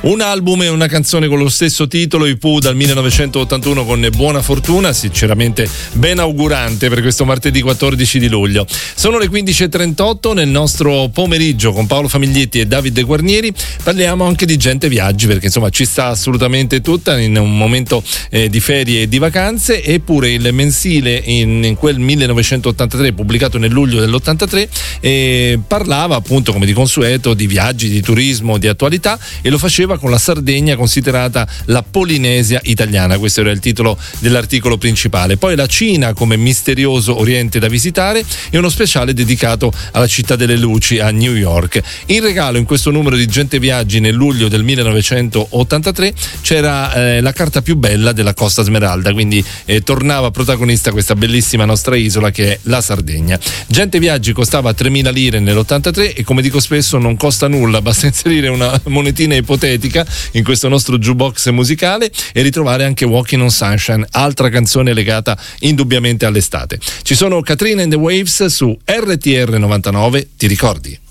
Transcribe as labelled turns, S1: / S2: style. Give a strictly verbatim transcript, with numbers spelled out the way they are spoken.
S1: Un album e una canzone con lo stesso titolo, i Pooh, dal millenovecentottantuno, con Buona Fortuna, sinceramente ben augurante per questo martedì quattordici di luglio. Sono le quindici e trentotto, nel nostro pomeriggio con Paolo Famiglietti e Davide Guarnieri parliamo anche di gente viaggi, perché insomma ci sta assolutamente tutta in un momento eh, di ferie e di vacanze, eppure il mensile in, in quel millenovecentottantatré, pubblicato nel luglio dell'ottantatré, eh, parlava appunto come di consueto di viaggi, di turismo, di attualità, e lo faceva con la Sardegna considerata la Polinesia italiana. Questo era il titolo dell'articolo principale. Poi la Cina come misterioso oriente da visitare e uno speciale dedicato alla città delle luci a New York. In regalo in questo numero di Gente Viaggi nel luglio del millenovecentottantatré c'era eh, la carta più bella della Costa Smeralda, quindi eh, tornava protagonista questa bellissima nostra isola che è la Sardegna. Gente Viaggi costava tremila lire nell'ottantatré e, come dico spesso, non costa nulla, basta inserire una monetina ipotetica in questo nostro jukebox musicale e ritrovare anche Walking on Sunshine, altra canzone legata indubbiamente all'estate. Ci sono Katrina and the Waves su R T R novantanove, ti ricordi?